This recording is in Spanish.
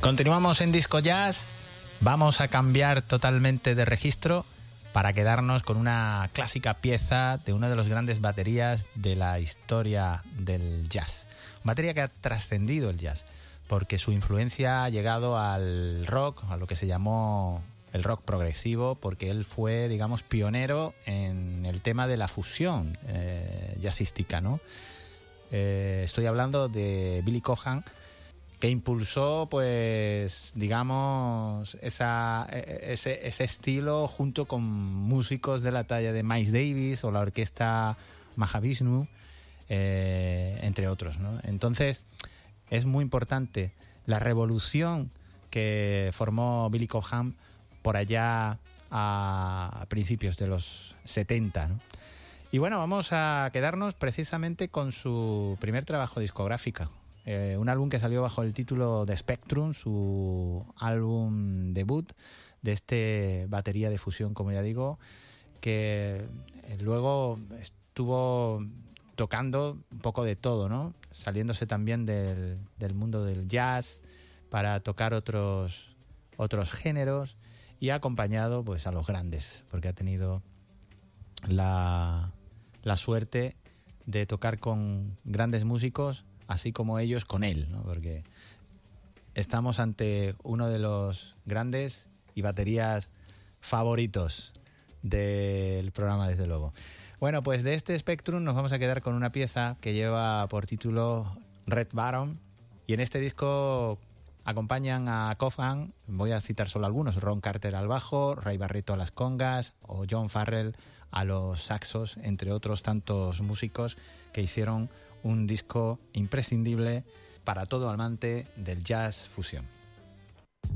Continuamos en Disco Jazz. Vamos a cambiar totalmente de registro para quedarnos con una clásica pieza de una de las grandes baterías de la historia del jazz. Batería que ha trascendido el jazz, porque su influencia ha llegado al rock, a lo que se llamó el rock progresivo, porque él fue, digamos, pionero en el tema de la fusión jazzística, ¿no? Estoy hablando de Billy Cobham, que impulsó, pues, digamos, ese estilo junto con músicos de la talla de Miles Davis o la orquesta Mahavishnu, entre otros, ¿no? Entonces, es muy importante la revolución que formó Billy Cobham por allá a principios de los 70, ¿no? Y bueno, vamos a quedarnos precisamente con su primer trabajo discográfico. Un álbum que salió bajo el título de Spectrum, su álbum debut de este batería de fusión, como ya digo, que luego estuvo tocando un poco de todo, ¿no? Saliéndose también del mundo del jazz para tocar otros géneros y ha acompañado, pues, a los grandes, porque ha tenido la suerte de tocar con grandes músicos, así como ellos con él, ¿no? Porque estamos ante uno de los grandes y baterías favoritos del programa, desde luego. Bueno, pues de este Spectrum nos vamos a quedar con una pieza que lleva por título Red Baron, y en este disco acompañan a Cobham, voy a citar solo algunos: Ron Carter al bajo, Ray Barretto a las congas o John Farrell a los saxos, entre otros tantos músicos que hicieron un disco imprescindible para todo amante del jazz fusión.